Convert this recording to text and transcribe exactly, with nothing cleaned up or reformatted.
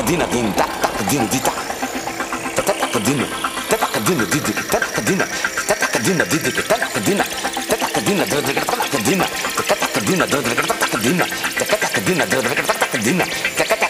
tacadina, din, tacadina, dita. Tacadina, tacadina, didi, tacadina, tacadina, didi, tacadina, tacadina, tacadina, tacadina, tacadina, tacadina, tacadina, tacadina, tacadina,